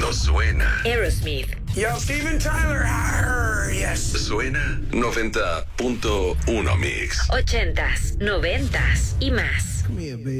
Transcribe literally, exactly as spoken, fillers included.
No suena. Aerosmith. Yo, Steven Tyler. Arr, yes. Suena noventa punto uno Mix. Ochentas, noventas y más. Come here, baby.